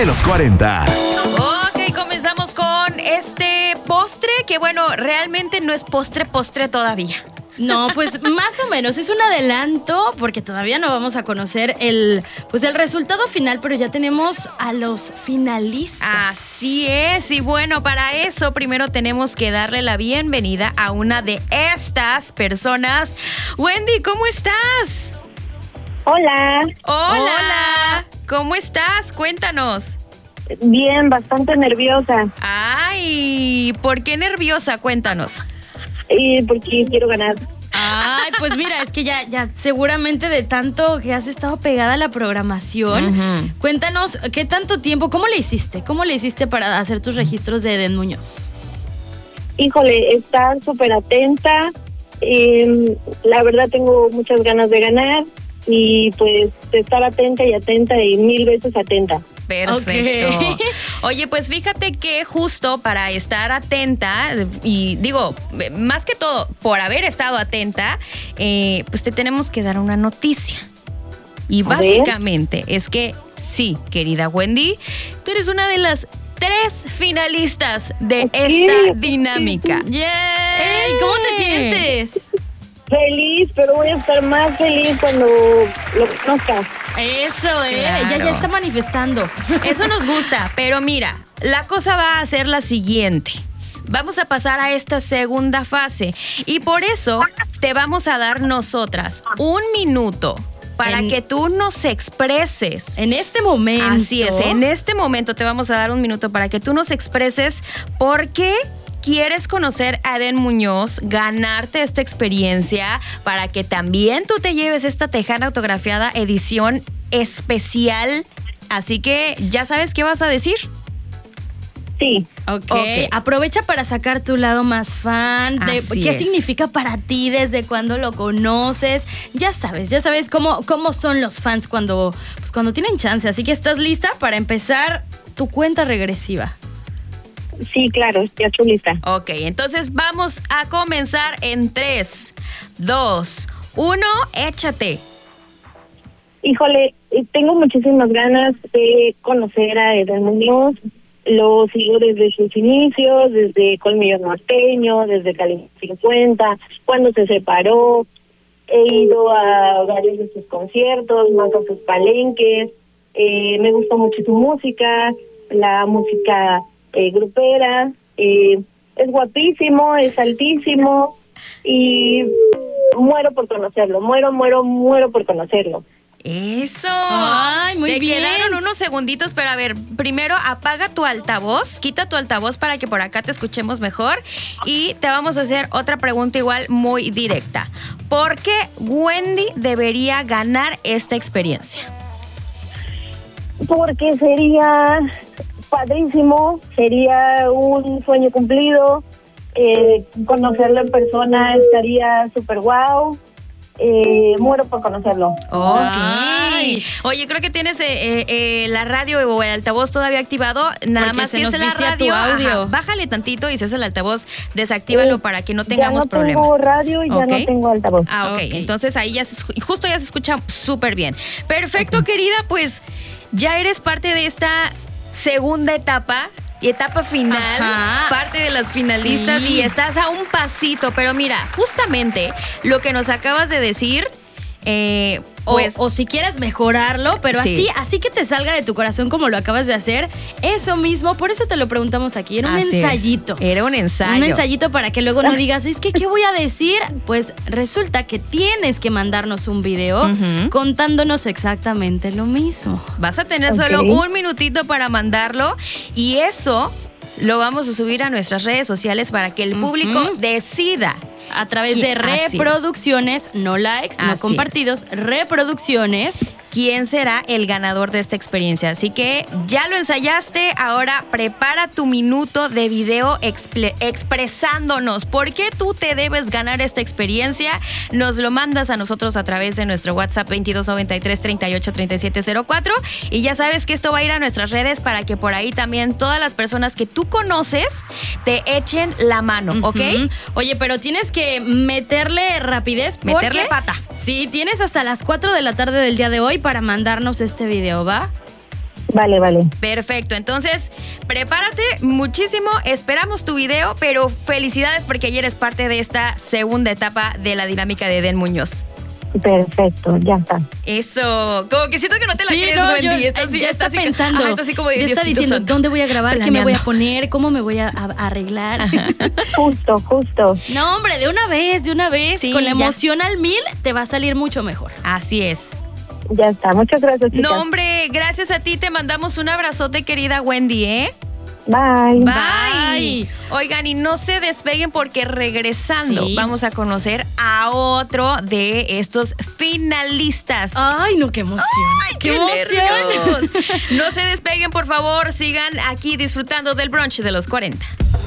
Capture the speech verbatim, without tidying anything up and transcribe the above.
de los cuarenta. Ok, comenzamos con este postre que, bueno, realmente no es postre, postre todavía. No, pues más o menos, es un adelanto porque todavía no vamos a conocer el, pues el resultado final, pero ya tenemos a los finalistas. Así es, y bueno, para eso primero tenemos que darle la bienvenida a una de estas personas. Wendy, ¿cómo estás? Hola. Hola. Hola. ¿Cómo estás? Cuéntanos. Bien, bastante nerviosa. Ay, ¿por qué nerviosa? Cuéntanos. Y porque quiero ganar. Ay, pues mira, es que ya, ya seguramente de tanto que has estado pegada a la programación, Uh-huh. cuéntanos, ¿qué tanto tiempo, cómo le hiciste? ¿Cómo le hiciste para hacer tus registros de Eden Muñoz? Híjole, estar súper atenta. Eh, la verdad tengo muchas ganas de ganar y pues estar atenta y atenta y mil veces atenta. Perfecto. Ok. Oye, pues fíjate que justo para estar atenta, y digo, más que todo, por haber estado atenta, eh, pues te tenemos que dar una noticia. Y A básicamente es que sí, querida Wendy, tú eres una de las tres finalistas de Ok. esta dinámica. ¡Yay! ¿Cómo te sientes? Feliz, pero voy a estar más feliz cuando lo conozcas. Eso, ¿eh? Claro. Ya, ya está manifestando. Eso nos gusta, pero mira, la cosa va a ser la siguiente. Vamos a pasar a esta segunda fase y por eso te vamos a dar nosotras un minuto para En- que tú nos expreses. En este momento. Así es, en este momento te vamos a dar un minuto para que tú nos expreses por qué quieres conocer a Eden Muñoz, ganarte esta experiencia, para que también tú te lleves esta tejana autografiada edición especial. Así que, ¿ya sabes qué vas a decir? Sí. Ok. Ok. Aprovecha para sacar tu lado más fan. De Así qué es. significa para ti, desde cuándo lo conoces. Ya sabes, ya sabes cómo, cómo son los fans cuando, pues cuando tienen chance. Así que estás lista para empezar tu cuenta regresiva. Sí, claro, ya estoy lista. Ok, entonces vamos a comenzar en tres, dos, uno, échate. Híjole, eh, tengo muchísimas ganas de conocer a Eden Muñoz. Lo sigo desde sus inicios, desde Colmillo Norteño, desde Cali cincuenta, cuando se separó. He ido a varios de sus conciertos, más a sus palenques. Eh, me gusta mucho su música, la música eh, grupera. Eh, es guapísimo, es altísimo y muero por conocerlo, muero, muero, muero por conocerlo. Eso. Ay, muy Te bien. quedaron unos segunditos, pero a ver, primero apaga tu altavoz, quita tu altavoz para que por acá te escuchemos mejor y te vamos a hacer otra pregunta igual muy directa. ¿Por qué Wendy debería ganar esta experiencia? Porque sería padrísimo, sería un sueño cumplido, eh, conocerlo en persona estaría súper guau, eh, muero por conocerlo. Ok. Ay. Oye, creo que tienes eh, eh, eh, la radio o el altavoz todavía activado. Nada Porque más se si es nos la vicia tu radio, audio. ajá, bájale tantito y si es el altavoz, desactívalo Eh, para que no tengamos ya no problema. tengo radio y ya Ok. no tengo altavoz. Ah, ok. Ok. Entonces ahí ya se, escu- justo ya se escucha súper bien. Perfecto, querida, pues ya eres parte de esta segunda etapa y etapa final, Ajá. parte de las finalistas Sí. y estás a un pasito, pero mira, justamente lo que nos acabas de decir, eh, O, pues... o si quieres mejorarlo, pero Sí. así, así que te salga de tu corazón como lo acabas de hacer, eso mismo, por eso te lo preguntamos aquí, era un así es. ensayito. Era un ensayo. Un ensayito para que luego no digas, es que, ¿qué voy a decir? Pues resulta que tienes que mandarnos un video Ujú. contándonos exactamente lo mismo. Vas a tener Ok. solo un minutito para mandarlo y eso lo vamos a subir a nuestras redes sociales para que el público Ujú. decida. A través ¿Quién? de Así es. reproducciones, no likes, no Así compartidos, reproducciones. quién será el ganador de esta experiencia. Así que ya lo ensayaste, ahora prepara tu minuto de video exple- expresándonos por qué tú te debes ganar esta experiencia. Nos lo mandas a nosotros a través de nuestro WhatsApp veintidós noventa y tres, treinta y ocho, treinta y siete cero cuatro y ya sabes que esto va a ir a nuestras redes para que por ahí también todas las personas que tú conoces te echen la mano, ¿ok? Ujú. Oye, pero tienes que meterle rapidez. porque- Meterle pata. Sí, tienes hasta las cuatro de la tarde del día de hoy para mandarnos este video, ¿va? Vale, vale. Perfecto, entonces prepárate muchísimo, esperamos tu video, pero felicidades porque ayer eres parte de esta segunda etapa de la dinámica de Eden Muñoz. Perfecto, ya está. Eso, como que siento que no te la Sí, crees, no, Wendy. yo- Estás así, ya estás está así, pensando. ajá, estás así como de ya está Diosito diciendo santo. dónde voy a grabar, qué me voy a Planeando. poner, cómo me voy a, a- arreglar. Justo, justo. No, hombre, de una vez, de una vez, Sí, con la ya. emoción al mil, te va a salir mucho mejor. Así es. Ya está. Muchas gracias, chicas. No, hombre, gracias a ti, te mandamos un abrazote, querida Wendy, ¿eh? Bye. Bye. Bye. Oigan, y no se despeguen porque regresando Sí. vamos a conocer a otro de estos finalistas. Ay, no, qué emoción. ¡Ay, qué, nervios! No se despeguen, por favor, sigan aquí disfrutando del brunch de los cuarenta.